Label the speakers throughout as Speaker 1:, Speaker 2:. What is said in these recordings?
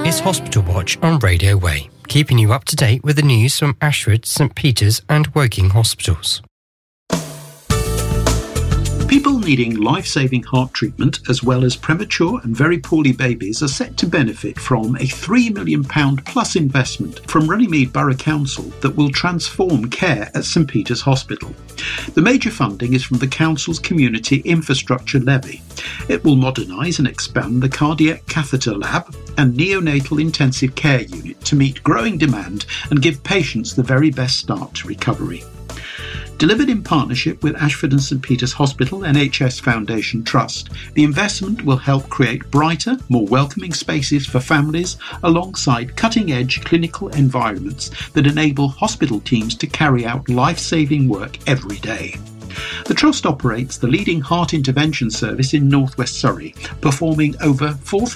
Speaker 1: It's Hospital Watch on Radio Way, keeping you up to date with the news from Ashford, St Peter's and Woking hospitals.
Speaker 2: People needing life-saving heart treatment, as well as premature and very poorly babies, are set to benefit from a £3 million plus investment from Runnymede Borough Council that will transform care at St Peter's Hospital. The major funding is from the Council's Community Infrastructure Levy. It will modernise and expand the Cardiac Catheter Lab and Neonatal Intensive Care Unit to meet growing demand and give patients the very best start to recovery. Delivered in partnership with Ashford and St Peter's Hospital NHS Foundation Trust, the investment will help create brighter, more welcoming spaces for families alongside cutting-edge clinical environments that enable hospital teams to carry out life-saving work every day. The Trust operates the leading heart intervention service in North West Surrey, performing over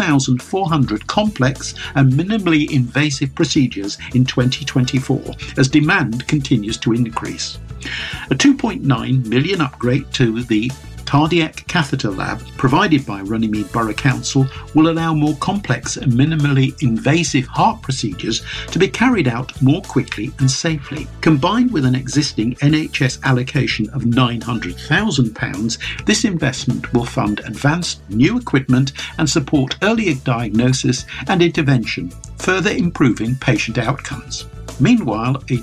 Speaker 2: 4,400 complex and minimally invasive procedures in 2024 as demand continues to increase. A £2.9 million upgrade to the Cardiac Catheter Lab provided by Runnymede Borough Council will allow more complex and minimally invasive heart procedures to be carried out more quickly and safely. Combined with an existing NHS allocation of £900,000, this investment will fund advanced new equipment and support earlier diagnosis and intervention, further improving patient outcomes. Meanwhile, a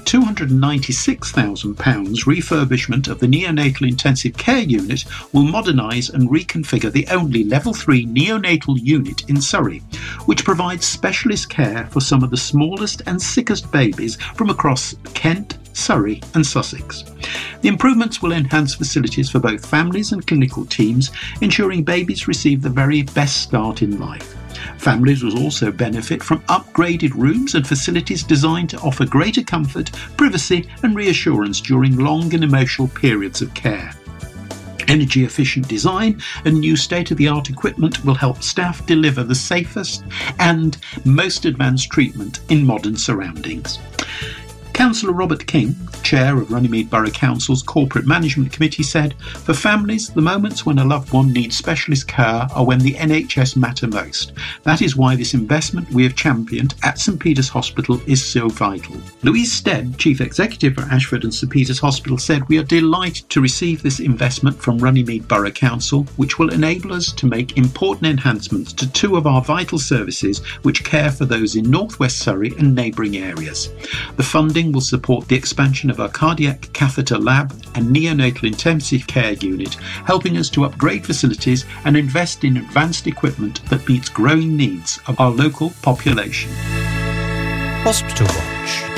Speaker 2: £296,000 refurbishment of the Neonatal Intensive Care Unit will modernise and reconfigure the only Level 3 neonatal unit in Surrey, which provides specialist care for some of the smallest and sickest babies from across Kent, Surrey and Sussex. The improvements will enhance facilities for both families and clinical teams, ensuring babies receive the very best start in life. Families will also benefit from upgraded rooms and facilities designed to offer greater comfort, privacy and reassurance during long and emotional periods of care. Energy-efficient design and new state-of-the-art equipment will help staff deliver the safest and most advanced treatment in modern surroundings. Councillor Robert King, Chair of Runnymede Borough Council's Corporate Management Committee, said, "For families, the moments when a loved one needs specialist care are when the NHS matter most. That is why this investment we have championed at St Peter's Hospital is so vital." Louise Stead, Chief Executive for Ashford and St Peter's Hospital, said, "We are delighted to receive this investment from Runnymede Borough Council, which will enable us to make important enhancements to two of our vital services which care for those in North West Surrey and neighbouring areas. The funding will support the expansion of our Cardiac Catheter Lab and Neonatal Intensive Care Unit, helping us to upgrade facilities and invest in advanced equipment that meets growing needs of our local population."
Speaker 1: Hospital Watch.